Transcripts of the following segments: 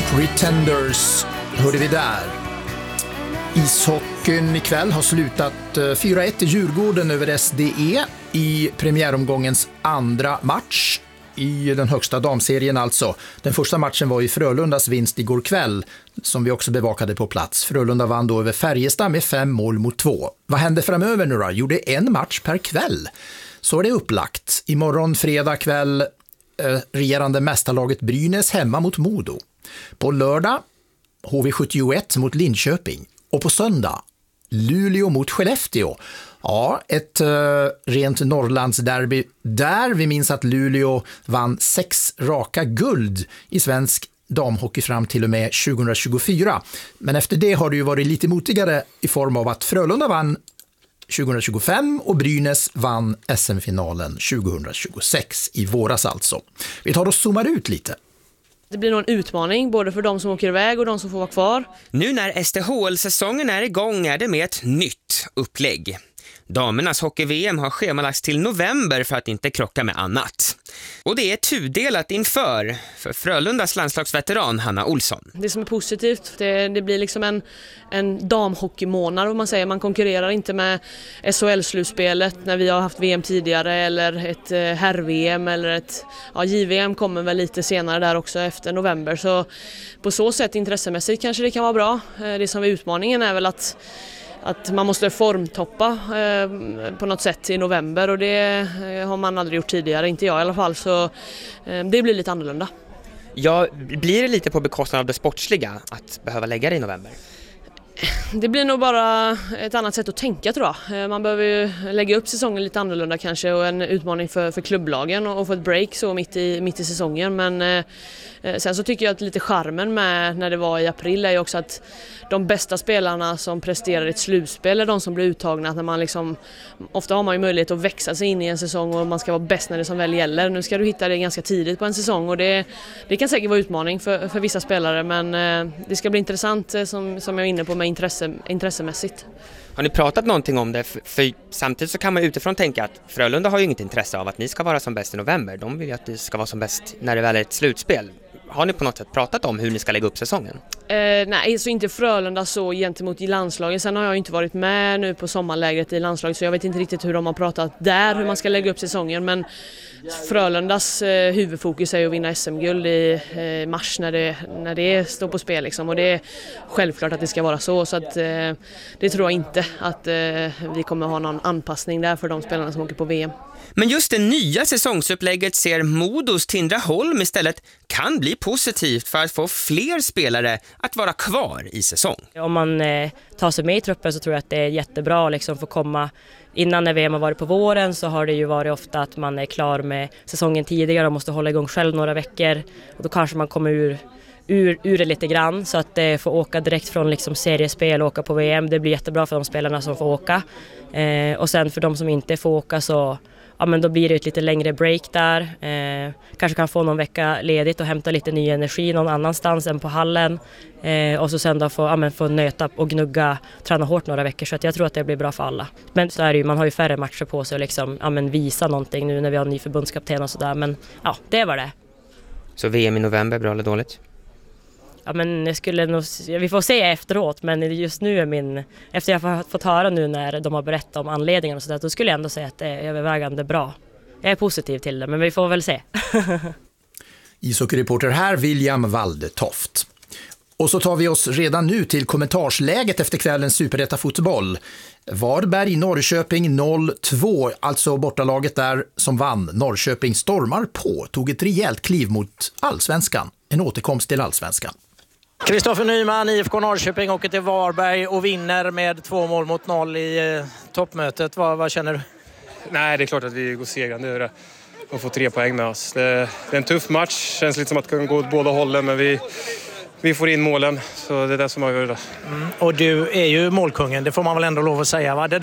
Pretenders hörde vi där. Ishockeyn ikväll har slutat 4-1 i Djurgården över SDE i premiäromgångens andra match i den högsta damserien alltså. Den första matchen var i Frölundas vinst igår kväll som vi också bevakade på plats. Frölunda vann då över Färjestad med 5-2. Vad händer framöver nu då? Jo, det är en match per kväll. Så är det upplagt. Imorgon fredag kväll regerande mästarlaget Brynäs hemma mot Modo. På lördag HV71 mot Linköping. Och på söndag Luleå mot Skellefteå. Ja, ett rent Norrlandsderby där vi minns att Luleå vann 6 raka guld i svensk damhockey fram till och med 2024. Men efter det har det ju varit lite motigare i form av att Frölunda vann 2025 och Brynäs vann SM-finalen 2026 i våras alltså. Vi tar och zoomar ut lite. Det blir nog en utmaning både för de som åker iväg och de som får vara kvar. Nu när STHL-säsongen är igång är det med ett nytt upplägg. Damernas hockey-VM har schemalagts till november för att inte krocka med annat. Och det är tudelat inför för Frölundas landslagsveteran Hanna Olsson. Det som är positivt, det blir liksom en damhockeymånad om man säger. Man konkurrerar inte med SHL-slutspelet när vi har haft VM tidigare eller ett herr-VM eller ett JVM kommer väl lite senare där också efter november. Så på så sätt intressemässigt kanske det kan vara bra. Det som är utmaningen är väl att man måste formtoppa på något sätt i november och det har man aldrig gjort tidigare, inte jag i alla fall, så det blir lite annorlunda. Ja, blir det lite på bekostnad av det sportsliga att behöva lägga det i november? Det blir nog bara ett annat sätt att tänka tror jag. Man behöver ju lägga upp säsongen lite annorlunda kanske och en utmaning för klubblagen och få ett break så mitt i säsongen. Men sen så tycker jag att lite charmen med när det var i april är ju också att de bästa spelarna som presterar i ett slutspel är de som blir uttagna. När man liksom, ofta har man ju möjlighet att växa sig in i en säsong och man ska vara bäst när det som väl gäller. Nu ska du hitta det ganska tidigt på en säsong och det kan säkert vara utmaning för vissa spelare men det ska bli intressant som jag är inne på med intressemässigt. Har ni pratat någonting om det? För samtidigt så kan man utifrån tänka att Frölunda har ju inget intresse av att ni ska vara som bäst i november. De vill ju att det ska vara som bäst när det väl är ett slutspel. Har ni på något sätt pratat om hur ni ska lägga upp säsongen? Nej, så inte Frölunda så gentemot i landslaget. Sen har jag inte varit med nu på sommarlägret i landslaget så jag vet inte riktigt hur de har pratat där, hur man ska lägga upp säsongen. Men Frölundas huvudfokus är att vinna SM-guld i mars när det står på spel. Liksom. Och det är självklart att det ska vara så att det tror jag inte att vi kommer ha någon anpassning där för de spelarna som åker på VM. Men just det nya säsongsupplägget ser Modos Tindra Holm istället kan bli positivt för att få fler spelare att vara kvar i säsong. Om man tar sig med i truppen så tror jag att det är jättebra liksom, för komma innan när VM har varit på våren så har det ju varit ofta att man är klar med säsongen tidigare och måste hålla igång själv några veckor och då kanske man kommer ur det lite grann så att få åka direkt från liksom seriespel och åka på VM, det blir jättebra för de spelarna som får åka och sen för de som inte får åka så ja, men då blir det ett lite längre break där. Kanske kan få någon vecka ledigt och hämta lite ny energi någon annanstans än på hallen. Och så sen då få nöta och gnugga, träna hårt några veckor. Så att jag tror att det blir bra för alla. Men så är det ju, man har ju färre matcher på sig och liksom, visa någonting nu när vi har en ny förbundskapten och sådär. Men ja, det var det. Så VM i november, bra eller dåligt? Ja, men vi får se efteråt, men just nu efter jag har fått höra nu när de har berättat om anledningen och sådär, då skulle jag ändå säga att det är övervägande bra. Jag är positiv till det, men vi får väl se. Ishockeyreporter här, William Waldetoft. Och så tar vi oss redan nu till kommentarsläget efter kvällens Superetta-fotboll. Varberg-Norrköping 0-2, alltså bortalaget där som vann. Norrköping stormar på, tog ett rejält kliv mot allsvenskan. En återkomst till allsvenskan. Kristoffer Nyman, IFK Norrköping, åker till Varberg och vinner med 2-0 i toppmötet. Vad känner du? Nej, det är klart att vi går segrande över det och får 3 poäng med oss. Det är en tuff match, känns lite som att det kan gå åt båda hållen, men vi får in målen, så det är det som avgör det. Och du är ju målkungen, det får man väl ändå lov att säga, va?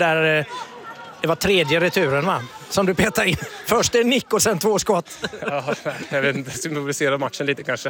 Det var 3:e returen, va? Som du petar in. Först en nick och sen 2 skott. Ja, jag vet inte, symboliserar matchen lite kanske.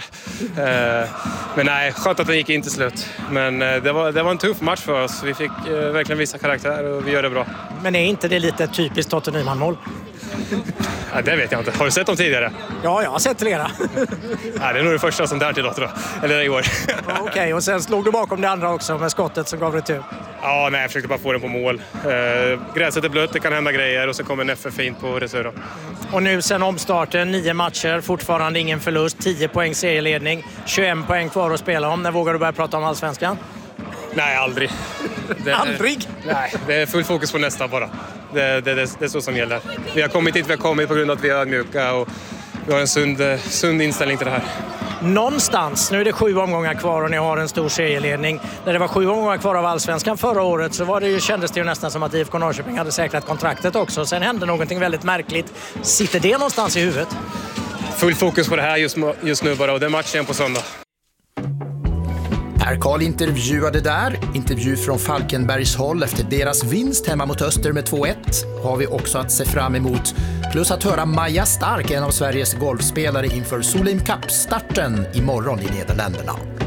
Men nej, skönt att den gick in till slut. Men det var en tuff match för oss. Vi fick verkligen visa karaktär och vi gör det bra. Men är inte det lite typiskt Totte Nyman-mål? Ja, det vet jag inte. Har du sett dem tidigare? Ja, jag har sett flera. Ja, det är nog det första som där till då. Eller i år. Okej, och sen slog du bakom det andra också med skottet som gav retur. Ja, nej, jag försökte bara få den på mål. Gräset är blött, det kan hända grejer och så kommer Neffe fint på retur. Och nu sen omstarten, 9 matcher, fortfarande ingen förlust, 10 poäng serieledning, 21 poäng kvar att spela om. När vågar du börja prata om Allsvenskan? Nej, aldrig. Aldrig? Nej, det är full fokus på nästa bara. Det är så som gäller. Vi har kommit dit vi har kommit på grund av att vi är mjuka och vi har en sund inställning till det här. Någonstans, nu är det 7 omgångar kvar och ni har en stor serieledning. När det var 7 omgångar kvar av Allsvenskan förra året så kändes det ju nästan som att IFK Norrköping hade säkrat kontraktet också. Sen hände någonting väldigt märkligt. Sitter det någonstans i huvudet? Full fokus på det här just nu bara och det är matchen på söndag. Per Karl intervjuade där. Intervju från Falkenbergs håll efter deras vinst hemma mot Öster med 2-1 har vi också att se fram emot. Plus att höra Maja Stark, en av Sveriges golfspelare inför Solheim Cup-starten imorgon i Nederländerna.